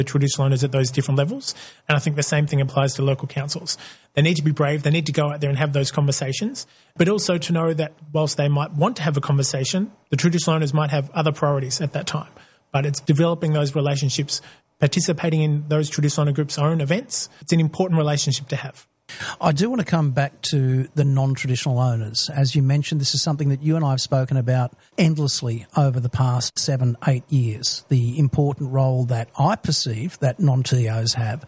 the traditional owners at those different levels. And I think the same thing applies to local councils. They need to be brave. They need to go out there and have those conversations, but also to know that whilst they might want to have a conversation, the traditional owners might have other priorities at that time. But it's developing those relationships, participating in those traditional owner groups' own events. It's an important relationship to have. I do want to come back to the non-traditional owners. As you mentioned, this is something that you and I have spoken about endlessly over the past 7-8 years, the important role that I perceive that non-TOs have.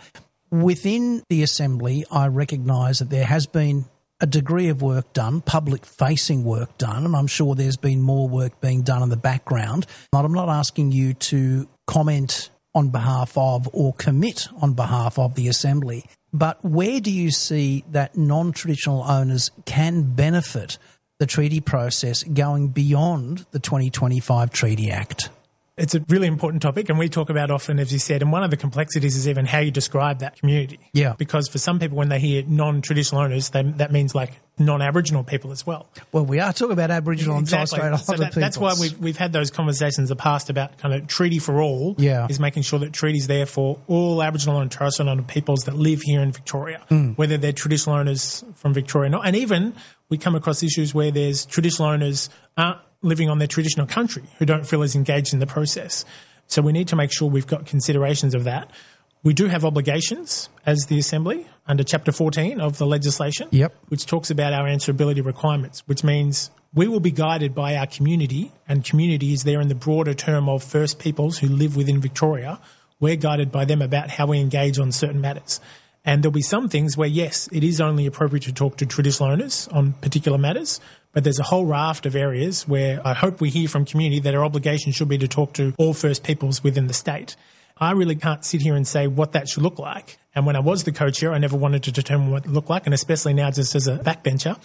Within the Assembly, I recognise that there has been a degree of work done, public-facing work done, and I'm sure there's been more work being done in the background. But I'm not asking you to comment on behalf of or commit on behalf of the Assembly. But where do you see that non-traditional owners can benefit the treaty process going beyond the 2025 Treaty Act? It's a really important topic, and we talk about often, as you said, and one of the complexities is even how you describe that community. Yeah. Because for some people, when they hear non-traditional owners, that means like non-Aboriginal people as well. Well, we are talking about Aboriginal and Torres Strait Islander people. That's why we've had those conversations in the past about kind of treaty for all, is making sure that treaty's there for all Aboriginal and Torres Strait Islander peoples that live here in Victoria, whether they're traditional owners from Victoria or not. And even we come across issues where there's traditional owners aren't living on their traditional country who don't feel as engaged in the process. So we need to make sure we've got considerations of that. We do have obligations as the Assembly under Chapter 14 of the legislation, which talks about our answerability requirements, which means we will be guided by our community, and community is there in the broader term of First Peoples who live within Victoria. We're guided by them about how we engage on certain matters. And there'll be some things where, yes, it is only appropriate to talk to traditional owners on particular matters, but there's a whole raft of areas where I hope we hear from community that our obligation should be to talk to all First Peoples within the state. I really can't sit here and say what that should look like. And when I was the co-chair, I never wanted to determine what it looked like, and especially now just as a backbencher.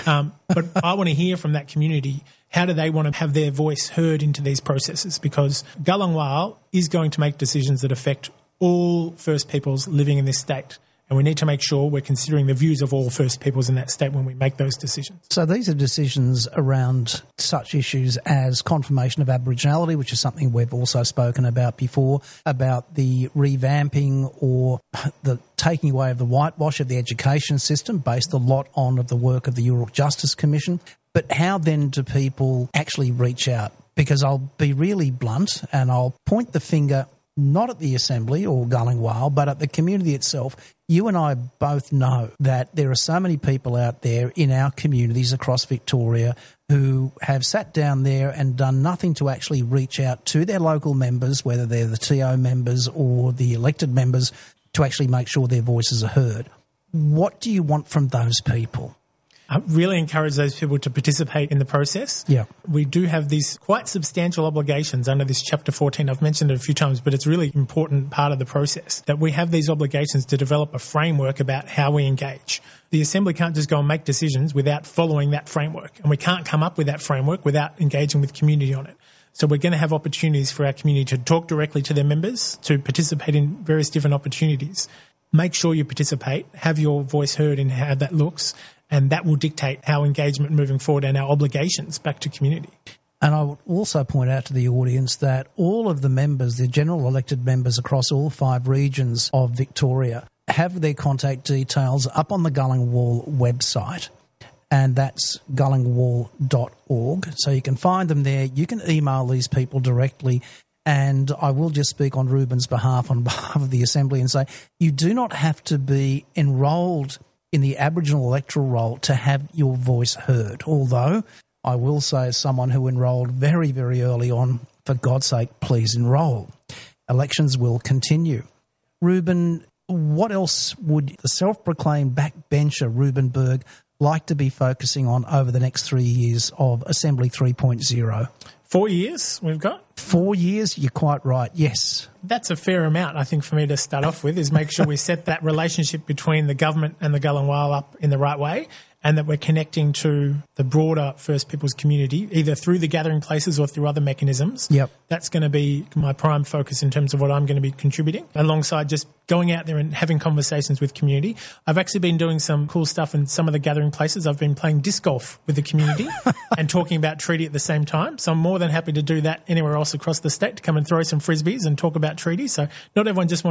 But I want to hear from that community, how do they want to have their voice heard into these processes? Because Galangwal is going to make decisions that affect all First Peoples living in this state. And we need to make sure we're considering the views of all First Peoples in that state when we make those decisions. So these are decisions around such issues as confirmation of Aboriginality, which is something we've also spoken about before, about the revamping or the taking away of the whitewash of the education system based a lot on of the work of the Yoorrook Justice Commission. But how then do people actually reach out? Because I'll be really blunt and I'll point the finger not at the Assembly or Galangwal, but at the community itself. You and I both know that there are so many people out there in our communities across Victoria who have sat down there and done nothing to actually reach out to their local members, whether they're the TO members or the elected members, to actually make sure their voices are heard. What do you want from those people? I really encourage those people to participate in the process. Yeah. We do have these quite substantial obligations under this Chapter 14. I've mentioned it a few times, but it's a really important part of the process that we have these obligations to develop a framework about how we engage. The Assembly can't just go and make decisions without following that framework, and we can't come up with that framework without engaging with community on it. So we're going to have opportunities for our community to talk directly to their members, to participate in various different opportunities. Make sure you participate, have your voice heard in how that looks, and that will dictate our engagement moving forward and our obligations back to community. And I would also point out to the audience that all of the members, the general elected members across all 5 regions of Victoria, have their contact details up on the Galangwal website, and that's galangwal.org. So you can find them there. You can email these people directly. And I will just speak on Ruben's behalf, on behalf of the Assembly, and say you do not have to be enrolled in the Aboriginal electoral roll to have your voice heard. Although I will say, as someone who enrolled very, very early on, for God's sake, please enrol. Elections will continue. Ruben, what else would the self-proclaimed backbencher Ruben Berg like to be focusing on over the next 3 years of Assembly 3.0? 4 years we've got. 4 years? You're quite right, yes. That's a fair amount, I think, for me to start off with, is make sure we set that relationship between the government and the Galangwal up in the right way. and that we're connecting to the broader First Peoples community, either through the gathering places or through other mechanisms. Yep. That's going to be my prime focus in terms of what I'm going to be contributing, alongside just going out there and having conversations with community. I've actually been doing some cool stuff in some of the gathering places. I've been playing disc golf with the community and talking about treaty at the same time. So I'm more than happy to do that anywhere else across the state, to come and throw some frisbees and talk about treaty. So not everyone just